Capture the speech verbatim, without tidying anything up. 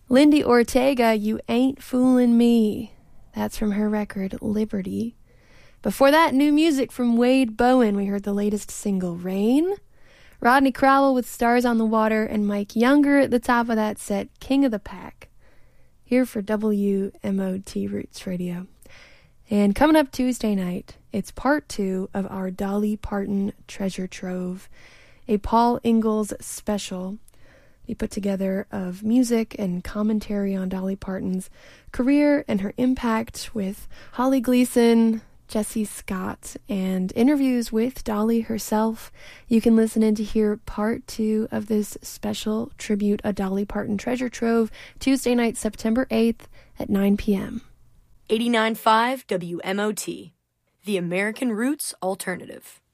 Lindy Ortega, You Ain't Foolin' Me. That's from her record, Liberty. Before that, new music from Wade Bowen. We heard the latest single, Rain. Rodney Crowell with Stars on the Water, and Mike Younger at the top of that set, King of the Pack. Here for W M O T Roots Radio. And coming up Tuesday night, it's part two of our Dolly Parton Treasure Trove, a Paul Ingalls special he put together of music and commentary on Dolly Parton's career and her impact with Holly Gleason, Jesse Scott, and interviews with Dolly herself. You can listen in to hear part two of this special tribute, a Dolly Parton Treasure Trove, Tuesday night, September eighth at nine p.m. eighty-nine point five W M O T, the American Roots Alternative.